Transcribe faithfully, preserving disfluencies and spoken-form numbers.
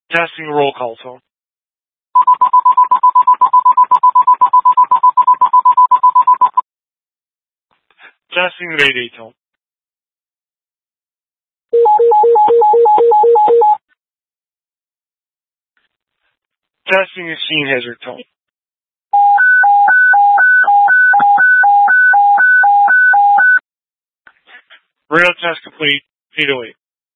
Testing roll call tone. Testing mayday tone. Testing machine hazard tone. Radar test complete. eight oh eight.